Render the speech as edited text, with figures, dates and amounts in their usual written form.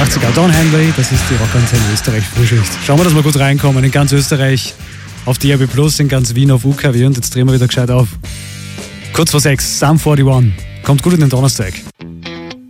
80er. Don Henley, das ist die Rockantenne Österreich Frühschicht. Schauen wir, dass wir gut reinkommen. In ganz Österreich, auf DRB Plus, in ganz Wien auf UKW und jetzt drehen wir wieder gescheit auf. Kurz vor 6, Sum 41. Kommt gut in den Donnerstag.